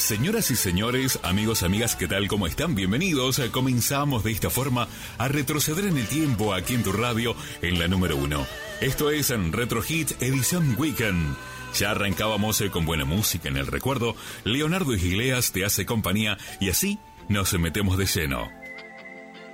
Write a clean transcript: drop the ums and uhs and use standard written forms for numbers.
Señoras y señores, amigos, amigas, ¿qué tal? ¿Cómo están? Bienvenidos. Comenzamos de esta forma a retroceder en el tiempo aquí en tu radio, en la número 1. Esto es en Retro Hit Edición Weekend. Ya arrancábamos con buena música en el recuerdo. Leonardo Iglesias te hace compañía y así nos metemos de lleno.